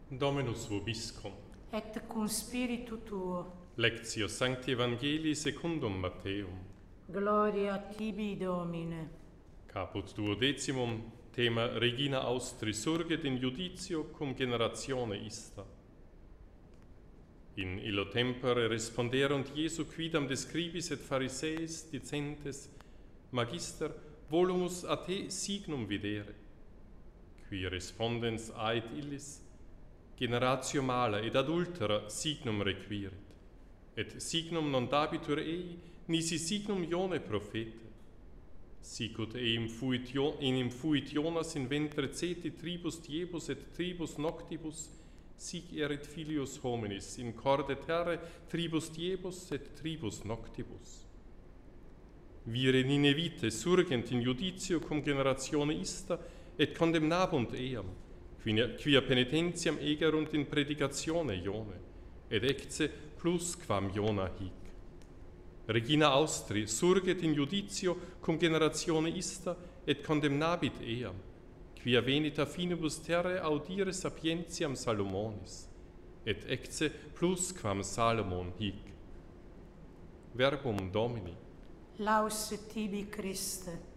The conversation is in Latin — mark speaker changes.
Speaker 1: Dominus vobiscum.
Speaker 2: Et cum spiritu tuo.
Speaker 1: Lectio Sancti Evangelii secundum Matteum.
Speaker 2: Gloria tibi, Domine.
Speaker 1: Caput 12, tema Regina Austri surget in juditio cum generatione ista. In illo tempore responderunt Iesu quidam de scribis et Phariseis dicentes: Magister, volumus a te signum videre. Qui respondens ait illis: Generatio mala et adultera signum requirit. Et signum non dabitur ei, nisi signum Ione prophete. Sicut eim fuit Jonas in ventre ceti tribus diebus et tribus noctibus, sic erit filius hominis in corde terrae tribus diebus et tribus noctibus. Vire Ninevite surgent in juditio cum generatione ista et condemnabunt eam, quia penitentiam egerunt in predicatione Ione, et ecce plus quam Iona hic. Regina Austri surget in juditio cum generatione ista et condemnabit eam, quia venit a finibus terrae audire sapientiam Salomonis, et ecce plus quam Salomon hic. Verbum Domini.
Speaker 2: Laus tibi, Christe.